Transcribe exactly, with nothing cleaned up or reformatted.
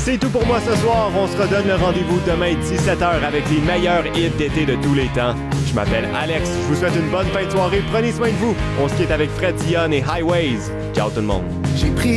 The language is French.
C'est tout pour moi ce soir. On se redonne le rendez-vous demain dix-sept heures avec les meilleurs hits d'été de tous les temps. Je m'appelle Alex. Je vous souhaite une bonne fin de soirée. Prenez soin de vous. On se quitte avec Fred Dion et Highways. Ciao tout le monde. J'ai pris